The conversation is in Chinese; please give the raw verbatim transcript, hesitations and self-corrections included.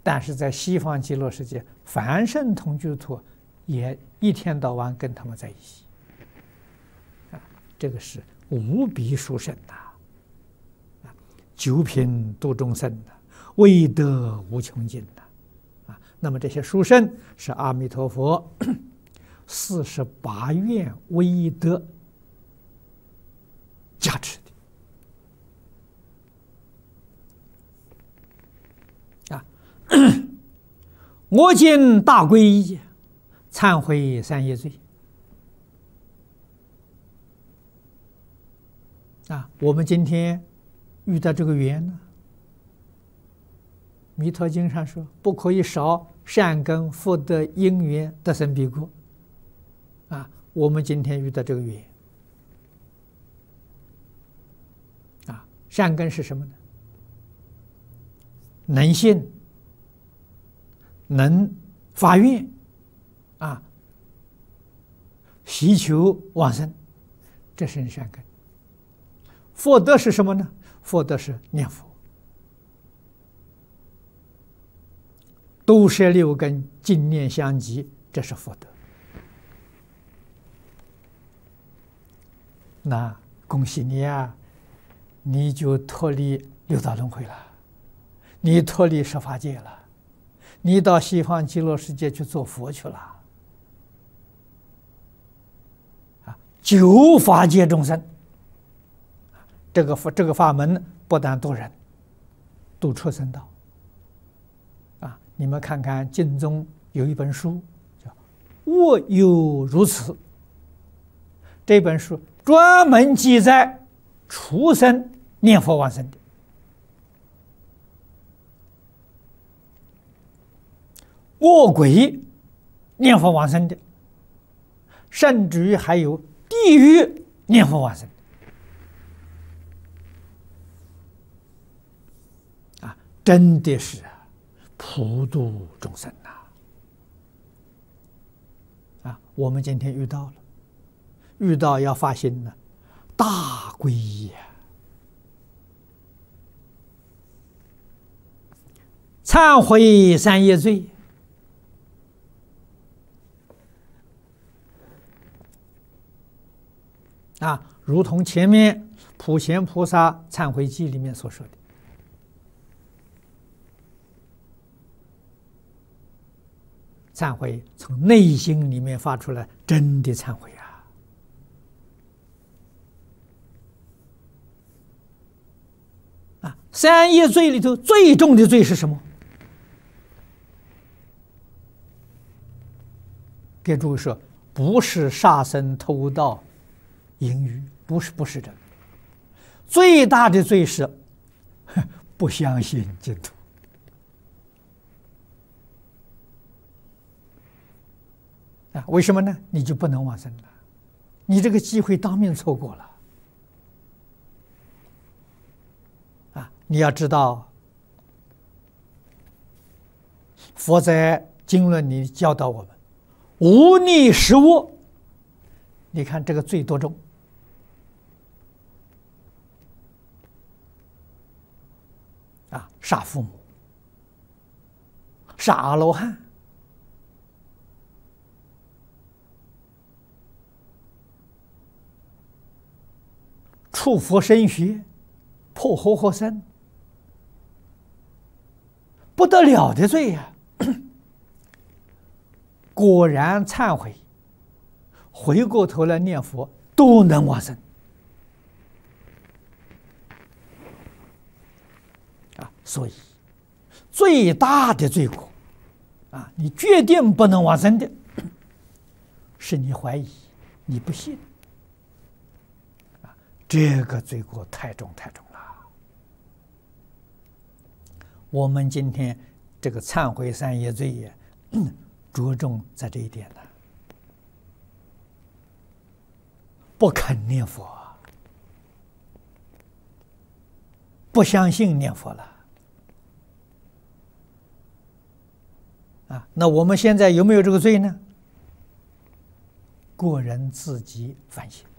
但是在西方极乐世界，凡圣同居土也一天到晚跟他们在一起，啊，这个是无比殊胜呐！啊，九品度众生呐，威德无穷尽呐！啊，那么这些殊胜是阿弥陀佛四十八愿威德加持的啊！我今大皈依，忏悔三业罪啊！我们今天遇到这个缘呢，《弥陀经》上说，不可以少善根福德因缘得生彼国啊！我们今天遇到这个缘啊，善根是什么呢？能信，能发愿啊，希求往生，这是善根。福德是什么呢？福德是念佛，都摄六根，净念相继，这是福德。那恭喜你啊，你就脱离六道轮回了，你脱离十法界了，你到西方极乐世界去做佛去了啊！九法界众生，这个这个法门不但度人，度畜生道啊！你们看看经中有一本书叫《我有如此》，这本书专门记载畜生念佛往生的。恶鬼念佛往生的，甚至于还有地狱念佛往生的啊！真的是普度众生呐！啊，我们今天遇到了，遇到要发心了，大皈依啊！忏悔三业罪。啊，如同前面普贤菩萨忏悔记里面所说的，忏悔从内心里面发出来，真的忏悔啊！啊，三业罪里头最重的罪是什么？给诸位说，不是杀生偷盗淫欲，不是不是这个，最大的罪是不相信净土啊！为什么呢？你就不能往生了，你这个机会当面错过了啊！你要知道，佛在经论里教导我们，无逆十恶。你看这个罪多重啊！杀父母，杀阿罗汉，触佛身血，破活活僧，不得了的罪呀！果然忏悔，回过头来念佛，都能往生啊！所以最大的罪过啊，你决定不能往生的，是你怀疑，你不信啊！这个罪过太重太重了。我们今天这个忏悔三业罪也着重在这一点呢。不肯念佛，不相信念佛了啊！那我们现在有没有这个罪呢？个人自己反省。